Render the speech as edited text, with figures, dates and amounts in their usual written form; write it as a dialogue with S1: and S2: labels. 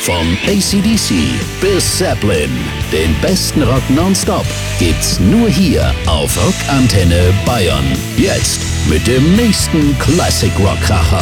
S1: Von AC/DC bis Zeppelin, den besten Rock nonstop gibt's nur hier auf Rockantenne Bayern. Jetzt mit dem nächsten Classic Rock Kracher.